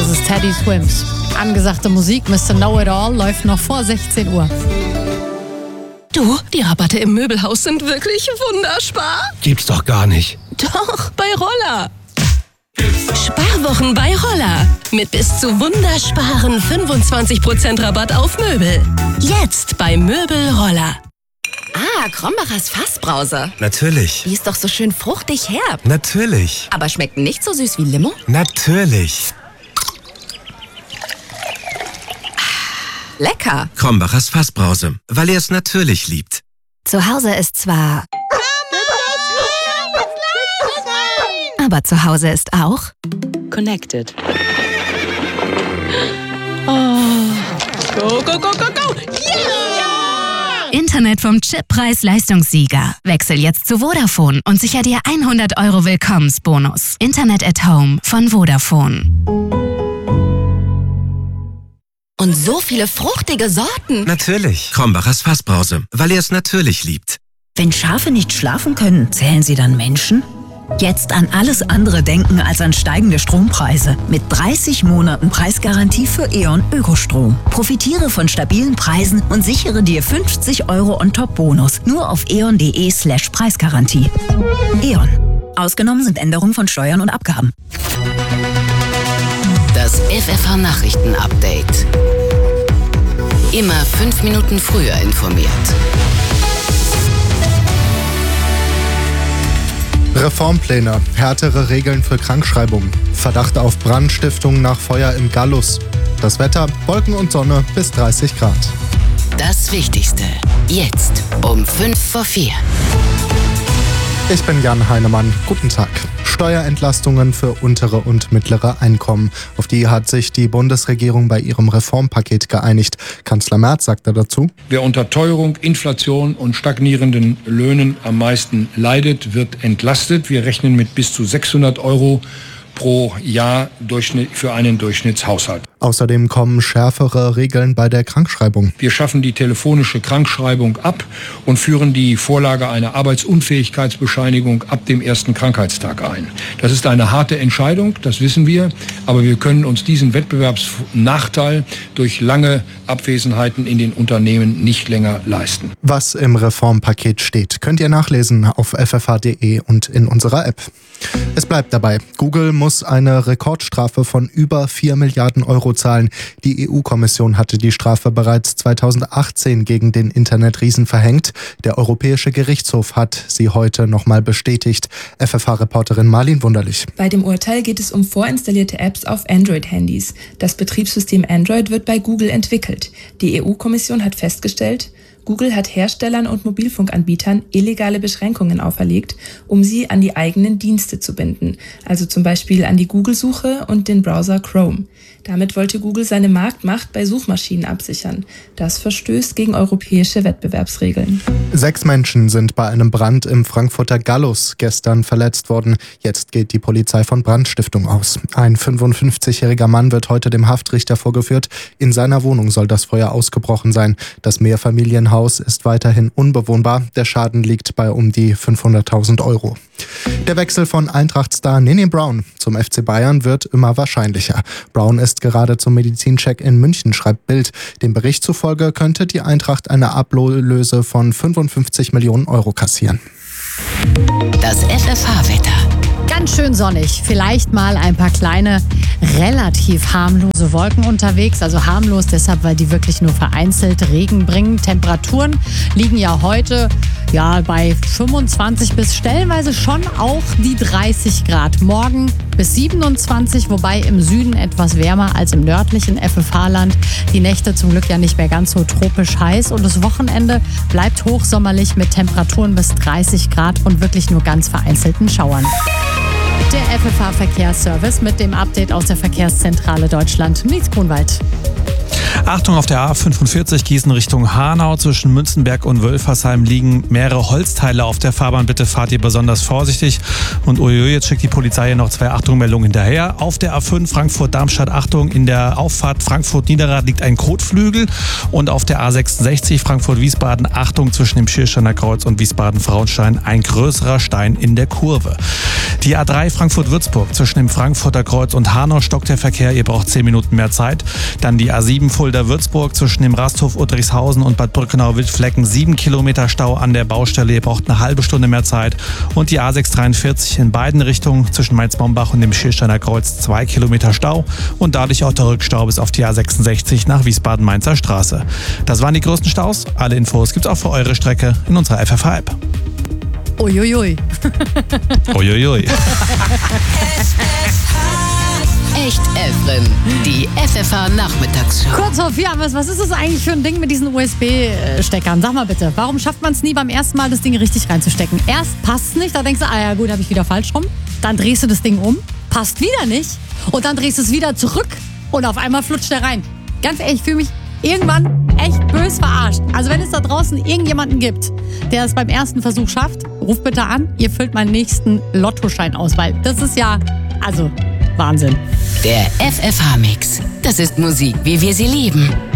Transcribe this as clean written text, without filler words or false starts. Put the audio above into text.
Das ist Teddy Swims. Angesagte Musik, Mr. Know It All, läuft noch vor 16 Uhr. Du, die Rabatte im Möbelhaus sind wirklich wunderspar. Gibt's doch gar nicht. Doch, bei Roller. Sparwochen bei Roller. Mit bis zu wundersparen 25% Rabatt auf Möbel. Jetzt bei Möbel Roller. Ah, Krombacher's Fassbrause. Natürlich. Die ist doch so schön fruchtig herb. Natürlich. Aber schmeckt nicht so süß wie Limo? Natürlich. Lecker. Krombacher's Fassbrause, weil er es natürlich liebt. Zu Hause ist zwar... Aber zu Hause ist auch... Connected. Oh. Go, go, go, go, go. Yeah! Internet vom Chippreis-Leistungssieger. Wechsel jetzt zu Vodafone und sicher dir 100 € Willkommensbonus. Internet at Home von Vodafone. Und so viele fruchtige Sorten. Natürlich. Krombacher's Fassbrause, weil er es natürlich liebt. Wenn Schafe nicht schlafen können, zählen sie dann Menschen? Jetzt an alles andere denken als an steigende Strompreise. Mit 30 Monaten Preisgarantie für E.ON Ökostrom. Profitiere von stabilen Preisen und sichere dir 50 € on-top-Bonus. Nur auf eon.de/Preisgarantie. E.ON. Ausgenommen sind Änderungen von Steuern und Abgaben. Das FFH-Nachrichten-Update. Immer 5 Minuten früher informiert. Reformpläne, härtere Regeln für Krankschreibung, Verdacht auf Brandstiftung nach Feuer im Gallus. Das Wetter, Wolken und Sonne bis 30 Grad. Das Wichtigste, jetzt um 3:55. Ich bin Jan Heinemann. Guten Tag. Steuerentlastungen für untere und mittlere Einkommen. Auf die hat sich die Bundesregierung bei ihrem Reformpaket geeinigt. Kanzler Merz sagte dazu: Wer unter Teuerung, Inflation und stagnierenden Löhnen am meisten leidet, wird entlastet. Wir rechnen mit bis zu 600 € pro Jahr für einen Durchschnittshaushalt. Außerdem kommen schärfere Regeln bei der Krankschreibung. Wir schaffen die telefonische Krankschreibung ab und führen die Vorlage einer Arbeitsunfähigkeitsbescheinigung ab dem ersten Krankheitstag ein. Das ist eine harte Entscheidung, das wissen wir, aber wir können uns diesen Wettbewerbsnachteil durch lange Abwesenheiten in den Unternehmen nicht länger leisten. Was im Reformpaket steht, könnt ihr nachlesen auf ffh.de und in unserer App. Es bleibt dabei. Google muss eine Rekordstrafe von über 4 Milliarden € zahlen. Die EU-Kommission hatte die Strafe bereits 2018 gegen den Internetriesen verhängt. Der Europäische Gerichtshof hat sie heute nochmal bestätigt. FFH-Reporterin Marlin Wunderlich. Bei dem Urteil geht es um vorinstallierte Apps auf Android-Handys. Das Betriebssystem Android wird bei Google entwickelt. Die EU-Kommission hat festgestellt, Google hat Herstellern und Mobilfunkanbietern illegale Beschränkungen auferlegt, um sie an die eigenen Dienste zu binden, also zum Beispiel an die Google-Suche und den Browser Chrome. Damit wollte Google seine Marktmacht bei Suchmaschinen absichern. Das verstößt gegen europäische Wettbewerbsregeln. 6 Menschen sind bei einem Brand im Frankfurter Gallus gestern verletzt worden. Jetzt geht die Polizei von Brandstiftung aus. Ein 55-jähriger Mann wird heute dem Haftrichter vorgeführt. In seiner Wohnung soll das Feuer ausgebrochen sein. Das Mehrfamilienhaus ist weiterhin unbewohnbar. Der Schaden liegt bei um die 500.000 €. Der Wechsel von Eintracht-Star Nini Brown zum FC Bayern wird immer wahrscheinlicher. Brown ist gerade zum Medizincheck in München, schreibt Bild. Dem Bericht zufolge könnte die Eintracht eine Ablöse von 55 Millionen € kassieren. Das FFH-Wetter. Ganz schön sonnig. Vielleicht mal ein paar kleine, relativ harmlose Wolken unterwegs. Also harmlos deshalb, weil die wirklich nur vereinzelt Regen bringen. Temperaturen liegen ja heute bei 25 bis stellenweise schon auch die 30 Grad. Morgen bis 27, wobei im Süden etwas wärmer als im nördlichen FFH-Land. Die Nächte zum Glück ja nicht mehr ganz so tropisch heiß. Und das Wochenende bleibt hochsommerlich mit Temperaturen bis 30 Grad und wirklich nur ganz vereinzelten Schauern. Der FFH-Verkehrsservice mit dem Update aus der Verkehrszentrale Deutschland. Nils Grunwald. Achtung, auf der A45 Gießen Richtung Hanau zwischen Münzenberg und Wölfersheim liegen mehrere Holzteile auf der Fahrbahn. Bitte fahrt ihr besonders vorsichtig. Und uiui, jetzt schickt die Polizei hier noch 2 Achtung-Meldungen hinterher. Auf der A5 Frankfurt-Darmstadt, Achtung, in der Auffahrt Frankfurt-Niederrad liegt ein Kotflügel. Und auf der A66 Frankfurt-Wiesbaden, Achtung, zwischen dem Schiersteiner Kreuz und Wiesbaden-Frauenstein ein größerer Stein in der Kurve. Die A3 Frankfurt-Würzburg, zwischen dem Frankfurter Kreuz und Hanau stockt der Verkehr, ihr braucht 10 Minuten mehr Zeit. Dann die A7 Fulda-Würzburg, zwischen dem Rasthof Udrichshausen und Bad Brückenau-Wildflecken 7 Kilometer Stau an der Baustelle, ihr braucht eine halbe Stunde mehr Zeit. Und die A643 in beiden Richtungen, zwischen Mainz-Mombach und dem Schiersteiner Kreuz 2 Kilometer Stau und dadurch auch der Rückstau bis auf die A66 nach Wiesbaden-Mainzer Straße. Das waren die größten Staus. Alle Infos gibt's auch für eure Strecke in unserer FFH-App. Uiuiui. Uiuiui. Echt Efren, die FFH-Nachmittagsshow. Kurz vor 4, was ist das eigentlich für ein Ding mit diesen USB-Steckern? Sag mal bitte, warum schafft man es nie beim ersten Mal, das Ding richtig reinzustecken? Erst passt es nicht, da denkst du, ja gut, habe ich wieder falsch rum. Dann drehst du das Ding um, passt wieder nicht. Und dann drehst du es wieder zurück und auf einmal flutscht der rein. Ganz ehrlich, ich fühle mich irgendwann echt bös verarscht. Also wenn es da draußen irgendjemanden gibt, der es beim ersten Versuch schafft, ruft bitte an, ihr füllt meinen nächsten Lottoschein aus, weil das ist ja, also Wahnsinn. Der FFH-Mix. Das ist Musik, wie wir sie lieben.